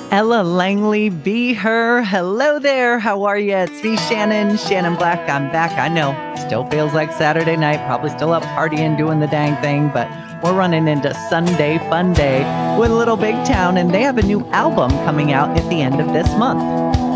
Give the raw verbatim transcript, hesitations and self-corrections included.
Ella Langley, be her. Hello there. How are you? It's me, Shannon. Shannon Black. I'm back. I know. Still feels like Saturday night. Probably still up partying, doing the dang thing, but we're running into Sunday Fun Day with Little Big Town, and they have a new album coming out at the end of this month.